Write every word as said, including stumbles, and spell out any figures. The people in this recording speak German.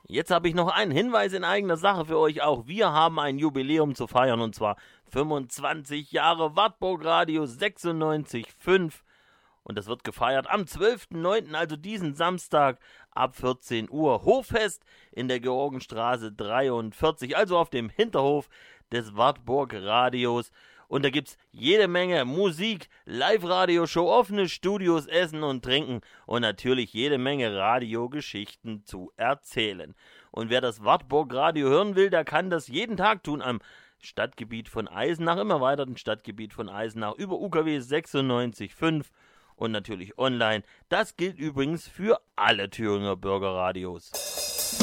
Jetzt habe ich noch einen Hinweis in eigener Sache für euch auch. Wir haben ein Jubiläum zu feiern und zwar fünfundzwanzig Jahre Wartburg Radio sechsundneunzig Komma fünf. Und das wird gefeiert am zwölften neunten, also diesen Samstag ab vierzehn Uhr. Hoffest in der Georgenstraße dreiundvierzig, also auf dem Hinterhof des Wartburg Radios. Und da gibt's jede Menge Musik, Live-Radio-Show, offene Studios, Essen und Trinken und natürlich jede Menge Radiogeschichten zu erzählen. Und wer das Wartburg Radio hören will, der kann das jeden Tag tun am Stadtgebiet von Eisenach, im erweiterten Stadtgebiet von Eisenach über U K W sechsundneunzig Komma fünf und natürlich online. Das gilt übrigens für alle Thüringer Bürgerradios.